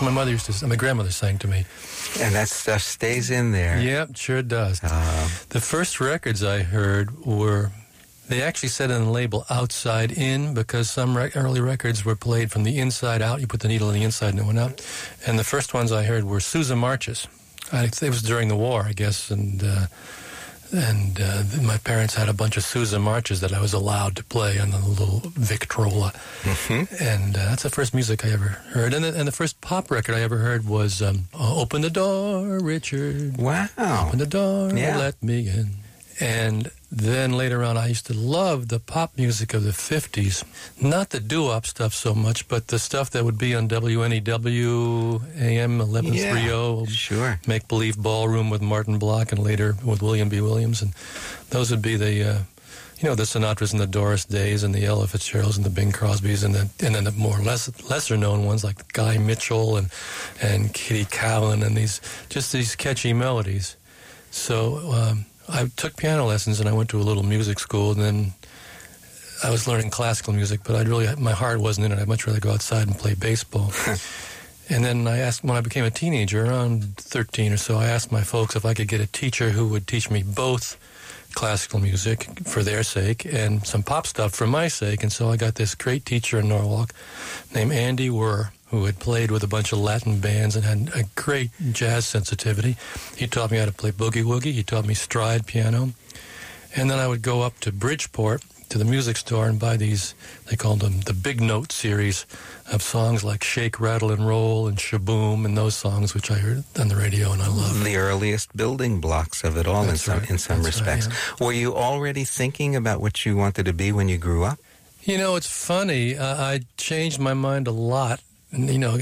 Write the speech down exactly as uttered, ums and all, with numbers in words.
my mother used to, my grandmother sang to me. And that stuff stays in there. Yep, sure does. Uh, the first records I heard were, they actually said on the label outside in, because some rec- early records were played from the inside out. You put the needle on the inside and it went out. And the first ones I heard were Sousa marches. I, it was during the war, I guess, and uh, and uh, my parents had a bunch of Sousa marches that I was allowed to play on the little Victrola. mm-hmm. And uh, that's the first music I ever heard. And the, and the first pop record I ever heard was um, Open the Door, Richard. Wow. Open the door, Yeah. let me in. And then later on, I used to love the pop music of the fifties. Not the doo-wop stuff so much, but the stuff that would be on W N E W, A M eleven thirty, Yeah, sure. Make Believe Ballroom with Martin Block, and later with William B. Williams. And those would be the, uh, you know, the Sinatras and the Doris Days and the Ella Fitzgeralds and the Bing Crosbys, and, the, and then the more less, lesser-known ones like Guy Mitchell and, and Kitty Cowan, and these just these catchy melodies. So um, I took piano lessons, and I went to a little music school, and then I was learning classical music, but I'd really, my heart wasn't in it. I'd much rather go outside and play baseball. And then I asked, when I became a teenager, around thirteen or so, I asked my folks if I could get a teacher who would teach me both classical music for their sake and some pop stuff for my sake. And so I got this great teacher in Norwalk named Andy Wurr, who had played with a bunch of Latin bands and had a great jazz sensitivity. He taught me how to play boogie-woogie. He taught me stride piano. And then I would go up to Bridgeport to the music store and buy these, they called them the Big Note series of songs like Shake, Rattle, and Roll and Shaboom and those songs, which I heard on the radio and I love. The earliest building blocks of it all. That's in some right. in some That's respects. right, yeah. Were you already thinking about what you wanted to be when you grew up? You know, it's funny. Uh, I changed my mind a lot. You know,